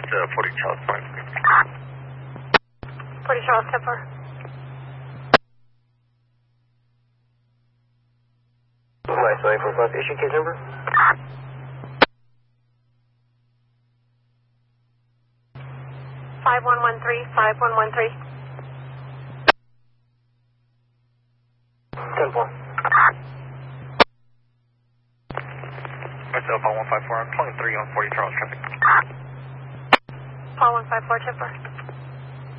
40 Charles Point. 40 Charles Tipper. Nice, 945. Issue case number? Five one one three. 10-4. Myself on 154. I'm calling 3 on 40 Charles traffic. Paul 154 Tipper.